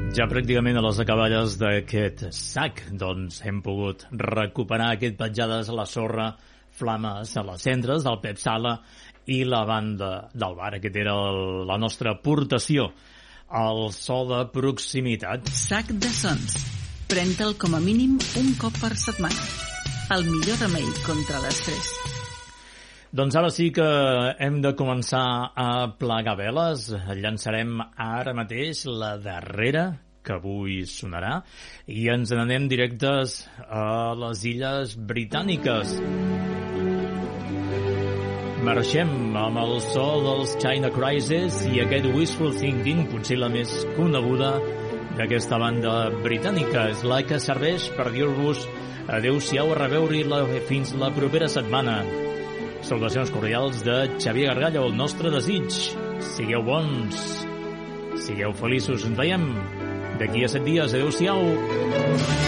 Ja pràcticament a les acaballes d'aquest sac, doncs hem pogut recuperar aquest Petjades a la sorra, Flames a les cendres del Pep Sala i la banda del bar. Aquest era la nostra aportació al so de proximitat. Sac de sons. Pren-te'l com a mínim un cop per setmana. El millor remei contra l'estrès. Doncs ara sí que hem de començar a plegar veles. Llançarem ara mateix la darrera, que avui sonarà, i ens n'anem directes a les Illes Britàniques. Marxem amb el so dels China Crisis i aquest Wishful Thinking, potser la més coneguda d'aquesta banda britànica. És la que serveix per dir-vos adeu-siau, a reveure fins la propera setmana. Salutacions cordials de Xavier Gargallo, el nostre desig. Sigueu bons, sigueu feliços. Ens veiem d'aquí a 7 dies. Adéu-siau.